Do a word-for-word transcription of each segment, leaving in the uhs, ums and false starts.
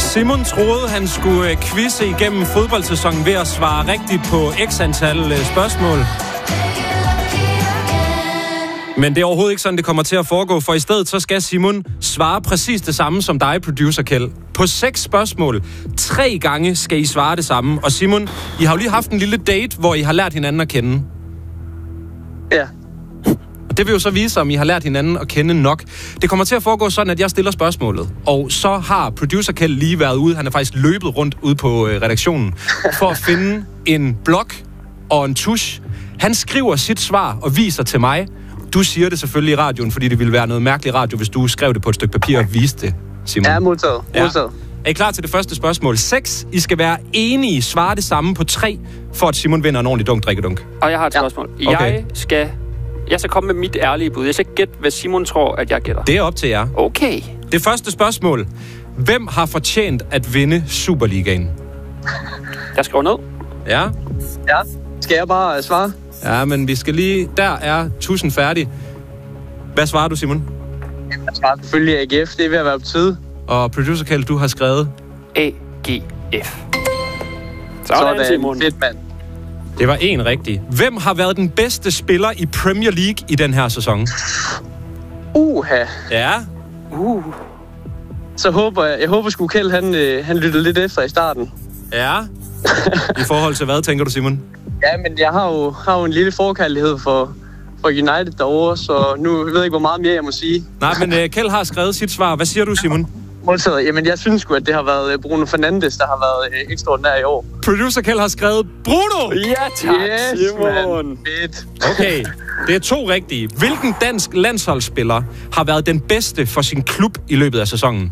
Simon troede, han skulle quizze igennem fodboldsæsonen ved at svare rigtigt på x antal spørgsmål. Men det er overhovedet ikke sådan, det kommer til at foregå, for i stedet så skal Simon svare præcis det samme som dig, producer Kjeld. På seks spørgsmål, tre gange skal I svare det samme. Og Simon, I har jo lige haft en lille date, hvor I har lært hinanden at kende. Ja. Og det vil jo så vise, om I har lært hinanden at kende nok. Det kommer til at foregå sådan, at jeg stiller spørgsmålet. Og så har producer Kjeld lige været ude. Han er faktisk løbet rundt ude på øh, redaktionen for at finde en blok og en tusch. Han skriver sit svar og viser til mig. Du siger det selvfølgelig i radioen, fordi det ville være noget mærkeligt radio, hvis du skrev det på et stykke papir og viste det, Simon. Ja, modtaget. modtaget. Ja. Er I klar til det første spørgsmål? seks. I skal være enige, svare det samme på tre, for at Simon vinder en ordentlig dunk, drikkedunk. Og jeg har et spørgsmål. Ja. Okay. Jeg skal, jeg skal komme med mit ærlige bud. Jeg skal gætte, hvad Simon tror, at jeg gætter. Det er op til jer. Okay. Det første spørgsmål. Hvem har fortjent at vinde Superligaen? Jeg skriver ned. Ja. Ja. Skal jeg bare svare? Ja, men vi skal lige... Der er tusind færdig. Hvad svarer du, Simon? Jeg svarer selvfølgelig A G F. Det er ved at være på tide. Og producer Kjeld, du har skrevet... A G F. Sådan, Simon. Fedt, mand. Det var en rigtig. Hvem har været den bedste spiller i Premier League i den her sæson? Uha. Ja. Uh. Så håber jeg... Jeg håber sgu Kjeld, han, øh, han lyttede lidt efter i starten. Ja. I forhold til hvad, tænker du, Simon? Ja, men jeg har jo, har jo en lille forkærlighed for, for United derovre, så nu ved jeg ikke, hvor meget mere jeg må sige. Nej, men uh, Kjeld har skrevet sit svar. Hvad siger du, Simon? Modtaget. Jamen, jeg synes sgu, at det har været Bruno Fernandes, der har været øh, ekstraordinær i år. Producer Kjeld har skrevet Bruno! Ja, tak, yes, Simon. Fedt. Okay, det er to rigtige. Hvilken dansk landsholdsspiller har været den bedste for sin klub i løbet af sæsonen?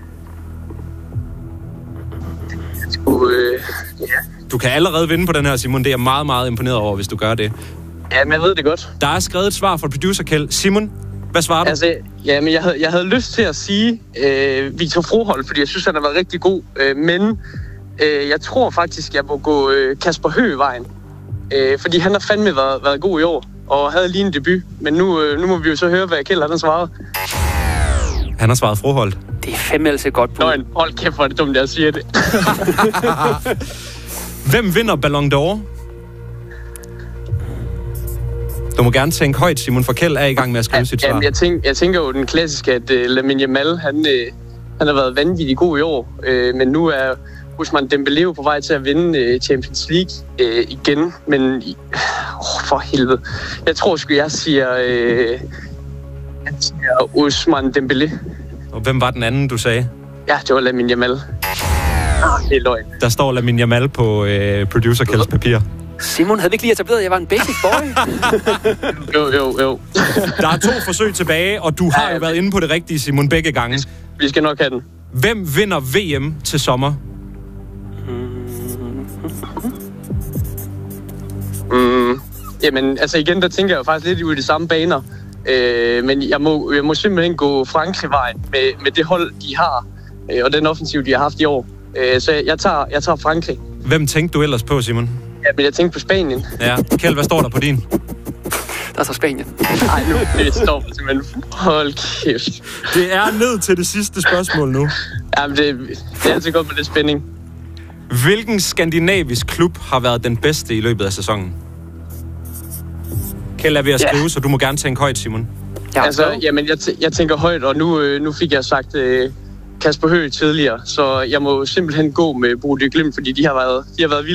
Sgu, øh, ja. Du kan allerede vinde på den her, Simon. Det er jeg meget, meget imponeret over, hvis du gør det. Ja, men jeg ved det godt. Der er skrevet et svar fra producer Kjeld. Simon, hvad svarer du? Altså, ja, men jeg havde, jeg havde lyst til at sige øh, Victor Froholt, fordi jeg synes, han har været rigtig god. Øh, men øh, jeg tror faktisk, jeg må gå øh, Kasper Høgh-vejen. Øh, fordi han har fandme været, været god i år, og havde lige en debut. Men nu, øh, nu må vi jo så høre, hvad Kjeld har svaret. Han har svaret Froholt. Det er fandme altså godt bud. Nå, hold kæft, hvor er det dumt, jeg siger det. Hvem vinder Ballon d'Or? Du må gerne tænke højt, Simon, for Kjeld er i gang med at skrive ja, sit svar. Jamen, jeg, tænk, jeg tænker jo den klassiske, at uh, Lamine Yamal, han, uh, han har været vanvittig god i år. Uh, men nu er Ousmane Dembélé på vej til at vinde uh, Champions League uh, igen. Men uh, for helvede. Jeg tror sgu, jeg siger, uh, jeg siger Ousmane Dembélé. Og hvem var den anden, du sagde? Ja, det var Lamine Yamal. Oh, det er løgn. Der står Lamine Yamal på uh, producer Kjelds papir. Simon, havde vi ikke lige etableret, at jeg var en basic boy? jo, jo, jo. Der er to forsøg tilbage, og du har ja, jo været inde på det rigtige, Simon, begge gange. Vi skal nok have den. Hvem vinder V M til sommer? Mm, jamen, altså igen, der tænker jeg jo faktisk lidt ud i de samme baner. Øh, men jeg må, jeg må simpelthen gå Frankrig-vejen med, med det hold, de har, øh, og den offensiv, de har haft i år. Øh, så jeg tager, jeg tager Frankrig. Hvem tænkte du ellers på, Simon? Ja, men jeg tænkte på Spanien. Ja. Kjeld, hvad står der på din? Der står Spanien. Nej, nu det står simpelthen. Hold kæft. Det er ned til det sidste spørgsmål nu. Jamen, det, det er altid godt med lidt spænding. Hvilken skandinavisk klub har været den bedste i løbet af sæsonen? Kjeld er ved at skrive, ja. Så du må gerne tænke højt, Simon. Ja, altså, jamen, jeg, t- jeg tænker højt, og nu, øh, nu fik jeg sagt øh, Kasper Høgh tidligere, så jeg må simpelthen gå med Bodø Glimt, fordi de har været, de har været vilde.